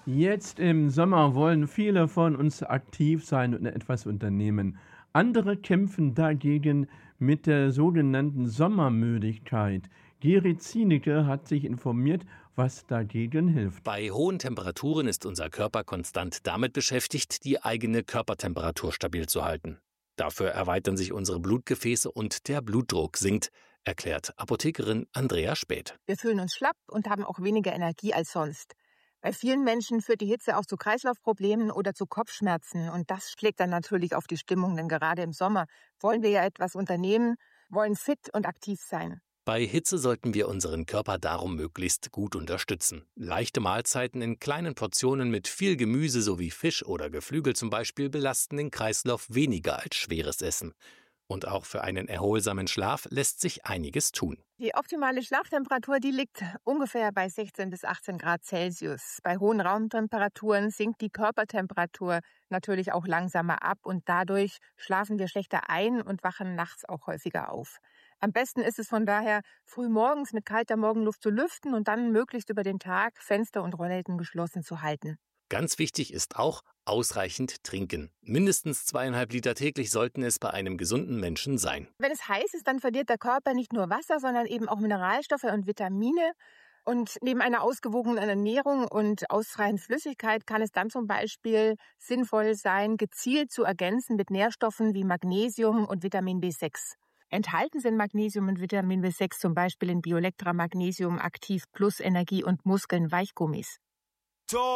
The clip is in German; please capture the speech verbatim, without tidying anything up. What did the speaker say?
Jetzt im Sommer wollen viele von uns aktiv sein und etwas unternehmen. Andere kämpfen dagegen mit der sogenannten Sommermüdigkeit. Geri Zienicke hat sich informiert, was dagegen hilft. Bei hohen Temperaturen ist unser Körper konstant damit beschäftigt, die eigene Körpertemperatur stabil zu halten. Dafür erweitern sich unsere Blutgefäße und der Blutdruck sinkt, erklärt Apothekerin Andrea Späth. Wir fühlen uns schlapp und haben auch weniger Energie als sonst. Bei vielen Menschen führt die Hitze auch zu Kreislaufproblemen oder zu Kopfschmerzen. Und das schlägt dann natürlich auf die Stimmung, denn gerade im Sommer wollen wir ja etwas unternehmen, wollen fit und aktiv sein. Bei Hitze sollten wir unseren Körper darum möglichst gut unterstützen. Leichte Mahlzeiten in kleinen Portionen mit viel Gemüse sowie Fisch oder Geflügel zum Beispiel belasten den Kreislauf weniger als schweres Essen. Und auch für einen erholsamen Schlaf lässt sich einiges tun. Die optimale Schlaftemperatur, die liegt ungefähr bei sechzehn bis achtzehn Grad Celsius. Bei hohen Raumtemperaturen sinkt die Körpertemperatur natürlich auch langsamer ab und dadurch schlafen wir schlechter ein und wachen nachts auch häufiger auf. Am besten ist es von daher, früh morgens mit kalter Morgenluft zu lüften und dann möglichst über den Tag Fenster und Rollläden geschlossen zu halten. Ganz wichtig ist auch ausreichend trinken. Mindestens zweieinhalb Liter täglich sollten es bei einem gesunden Menschen sein. Wenn es heiß ist, dann verliert der Körper nicht nur Wasser, sondern eben auch Mineralstoffe und Vitamine. Und neben einer ausgewogenen Ernährung und ausreichend Flüssigkeit kann es dann zum Beispiel sinnvoll sein, gezielt zu ergänzen mit Nährstoffen wie Magnesium und Vitamin B sechs. Enthalten sind Magnesium und Vitamin B sechs zum Beispiel in Biolectra Magnesium Aktiv Plus Energie und Muskeln Weichgummis.